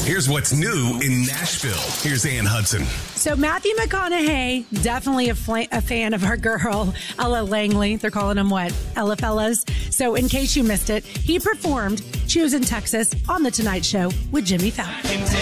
Here's what's new in Nashville. Here's Ann Hudson. So Matthew McConaughey, definitely a fan of our girl, Ella Langley. They're calling him what? Ella Fellas. So in case you missed it, he performed. She was in Texas on The Tonight Show with Jimmy Fallon.